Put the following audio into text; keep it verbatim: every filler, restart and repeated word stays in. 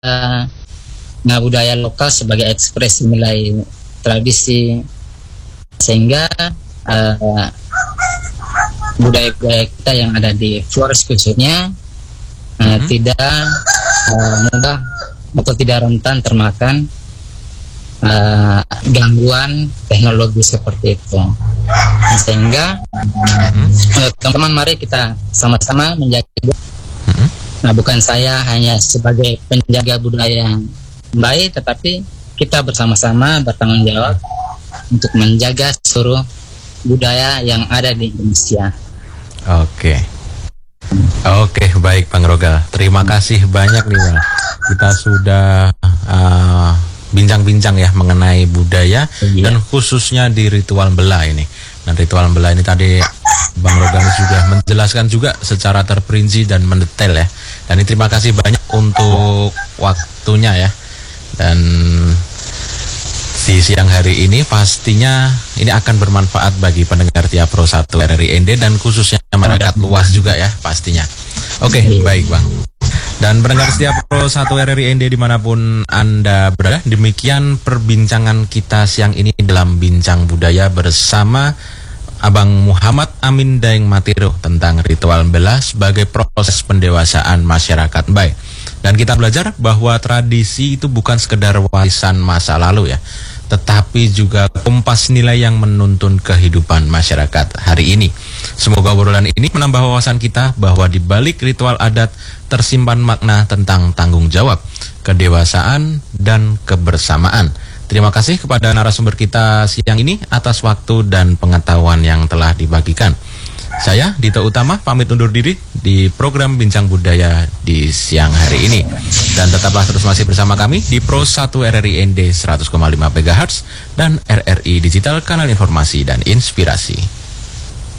nah, budaya lokal sebagai ekspresi nilai tradisi, sehingga uh, budaya-budaya kita yang ada di Flores khususnya uh, mm-hmm. tidak uh, mudah atau tidak rentan termakan uh, gangguan teknologi seperti itu. Nah, sehingga mm-hmm. uh, teman-teman, mari kita sama-sama menjaga. Mm-hmm. Nah, bukan saya hanya sebagai penjaga budaya yang baik, tetapi kita bersama-sama bertanggung jawab untuk menjaga seluruh budaya yang ada di Indonesia. Oke, oke, baik Bang Rogal. Terima kasih banyak nih Bang. Kita sudah uh, bincang-bincang ya mengenai budaya, iya. dan khususnya di ritual Mbela ini. Dan ritual Mbela ini tadi Bang Rogal juga menjelaskan juga secara terperinci dan mendetail ya. Dan ini terima kasih banyak untuk waktunya ya. Dan di siang hari ini pastinya ini akan bermanfaat bagi pendengar Tia Pro satu R R I N D dan khususnya masyarakat luas juga ya pastinya. Oke, okay, baik Bang. Dan pendengar Tia Pro satu R R I N D dimanapun Anda berada, demikian perbincangan kita siang ini dalam Bincang Budaya bersama Abang Muhammad Amin Daeng Matiro tentang ritual Mbela sebagai proses pendewasaan masyarakat baik. Dan kita belajar bahwa tradisi itu bukan sekedar warisan masa lalu ya, tetapi juga kompas nilai yang menuntun kehidupan masyarakat hari ini. Semoga obrolan ini menambah wawasan kita bahwa di balik ritual adat tersimpan makna tentang tanggung jawab, kedewasaan, dan kebersamaan. Terima kasih kepada narasumber kita siang ini atas waktu dan pengetahuan yang telah dibagikan. Saya, Dito Utama, pamit undur diri di program Bincang Budaya di siang hari ini. Dan tetaplah terus masih bersama kami di Pro satu R R I N D seratus koma lima megahertz dan R R I Digital, kanal informasi dan inspirasi.